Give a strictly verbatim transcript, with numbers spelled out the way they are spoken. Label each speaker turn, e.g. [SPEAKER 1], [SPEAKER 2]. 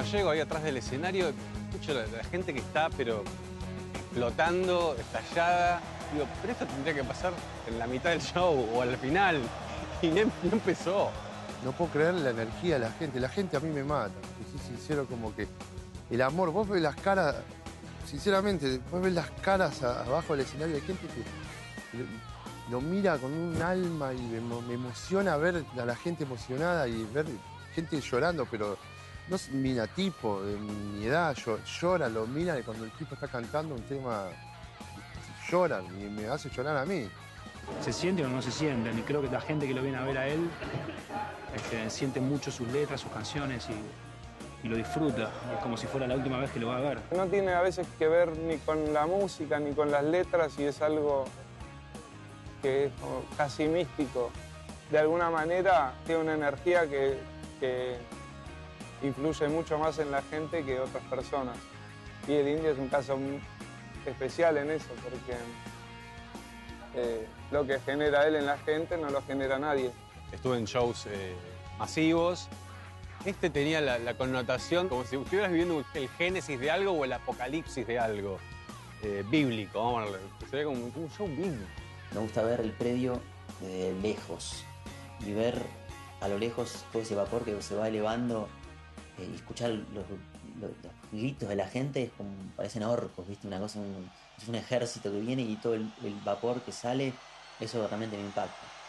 [SPEAKER 1] cuando llego ahí atrás del escenario, escucho la, la gente que está, pero explotando, estallada. Digo, pero esto tendría que pasar en la mitad del show o al final. Y no, no empezó.
[SPEAKER 2] No puedo creer la energía de la gente. La gente a mí me mata. Te soy sincero, como que el amor, vos ves las caras, sinceramente, vos ves las caras a- abajo del escenario de gente que lo, lo mira con un alma y me, emo- me emociona ver a la gente emocionada y ver gente llorando, pero no es mina tipo de mi edad, llo- llora, lo mira y cuando el tipo está cantando un tema, lloran y me hace llorar a mí.
[SPEAKER 3] Se sienten o no se sienten, y creo que la gente que lo viene a ver a él este, siente mucho sus letras, sus canciones y, y lo disfruta. Es como si fuera la última vez que lo va a ver.
[SPEAKER 4] No tiene a veces que ver ni con la música ni con las letras y es algo que es como casi místico. De alguna manera tiene una energía que, que influye mucho más en la gente que otras personas. Y el Indio es un caso muy especial en eso, porque eh, lo que genera él en la gente no lo genera nadie.
[SPEAKER 1] Estuve en shows eh, masivos. Este tenía la, la connotación como si estuvieras viviendo el génesis de algo o el apocalipsis de algo eh, bíblico. Vamos a verlo. Se ve como un, un show bíblico.
[SPEAKER 5] Me gusta ver el predio de lejos y ver a lo lejos todo ese vapor que se va elevando eh, y escuchar los, los- los gritos de la gente, es como, parecen orcos, ¿viste? Una cosa, un- es un ejército que viene y todo el, el vapor que sale, eso realmente me impacta.